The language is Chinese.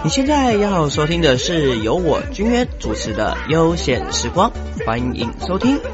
你现在要收听的是由我君渊主持的悠闲时光，欢迎收听。